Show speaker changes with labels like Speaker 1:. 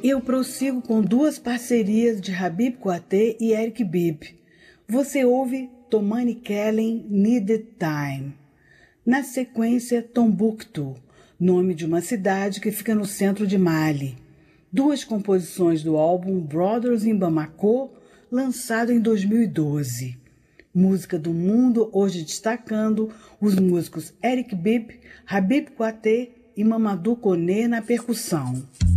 Speaker 1: Eu prossigo com duas parcerias de Habib Kouaté e Eric Bibb. Você ouve Tomani Kellen, Needed Time. Na sequência, Tombouctou, nome de uma cidade que fica no centro de Mali. Duas composições do álbum Brothers in Bamako, lançado em 2012. Música do mundo, hoje destacando os músicos Eric Bibb, Habib Kouaté e Mamadou Koné na percussão.